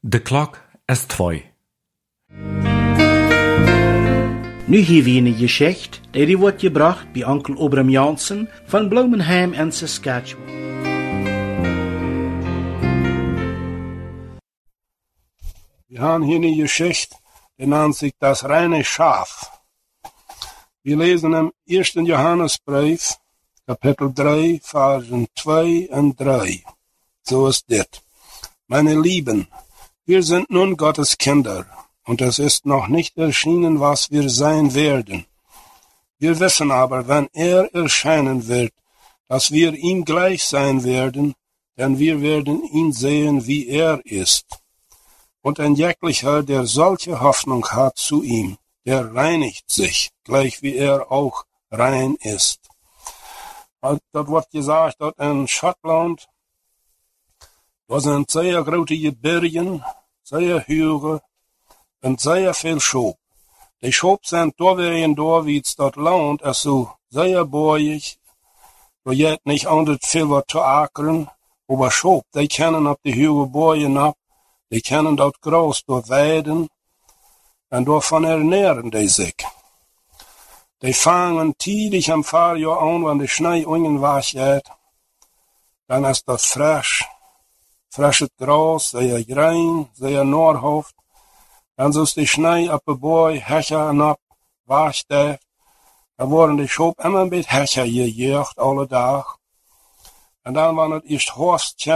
De klok is 2. Nu hier weer een geschicht, die wordt gebracht bij onkel Obram Jansen van Bloemenham en Saskatchewan. Wir haben hier eine Geschichte, die nennt sich das reine Schaf. Wir lesen im 1. Johannesbrief, Kapitel 3, Versen 2 und 3. So ist dit. Meine Lieben, wir sind nun Gottes Kinder, und es ist noch nicht erschienen, was wir sein werden. Wir wissen aber, wenn er erscheinen wird, dass wir ihm gleich sein werden, denn wir werden ihn sehen, wie er ist. Und ein jeglicher, der solche Hoffnung hat zu ihm, der reinigt sich, gleich wie er auch rein ist. Dat wordt gesagt dat in Schottland, dat zijn zeer grote bergen, zeer hoge, en zeer veel schoop. Die schoop zijn doorheen door wie het dat land is zo zeer boeig, door je het niet anders veel wat te akeren, maar schoop, die kennen op de hoge boeien op, die kennen dat gras door weiden, en daarvan ernähren die zich. Die fangen tidig am Fahrjahr an, wenn die Schnee ungenwasch geht. Dann ist das frisches Gras, sehr grün, sehr nahrhaft. Dann ist die Schnee ab der Boy, Hecher und ab, wascht da worden die Schop immer ein bisschen Hecher gejagt, alle Tag. Und dann, wenn es erst Horst